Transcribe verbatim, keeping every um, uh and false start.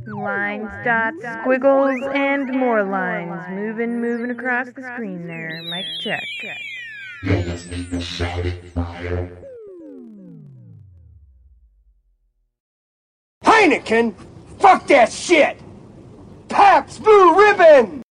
Lines, dots, squiggles, and more lines. Moving, moving across the screen there. Mic check. You're listening to Shouting Fire. Heineken? Fuck that shit! Pabst Blue Ribbon!